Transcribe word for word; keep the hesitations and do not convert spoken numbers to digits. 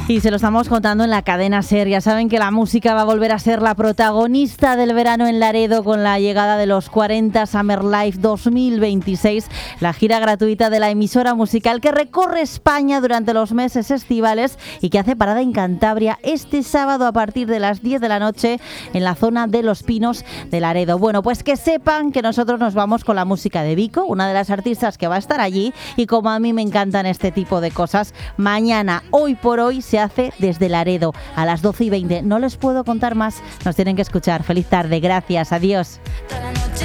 Y se lo estamos contando en la cadena SER. Ya saben que la música va a volver a ser la protagonista del verano en Laredo con la llegada de los cuarenta Summer Life dos mil veintiséis, la gira gratuita de la emisora musical que recorre España durante los meses estivales y que hace parada en Cantabria este sábado a partir de las diez de la noche en la zona de Los Pinos de Laredo. Bueno, pues que sepan que nosotros nos vamos con la música de Vico, una de las artistas que va a estar allí, y como a mí me encantan este tipo de cosas, mañana, hoy por hoy, se hace desde Laredo a las doce y veinte. No les puedo contar más, nos tienen que escuchar. Feliz tarde, gracias, adiós.